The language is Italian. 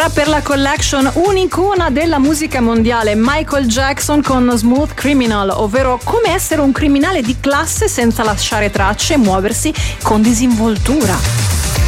ora per la collection un'icona della musica mondiale, Michael Jackson con Smooth Criminal, ovvero come essere un criminale di classe senza lasciare tracce e muoversi con disinvoltura.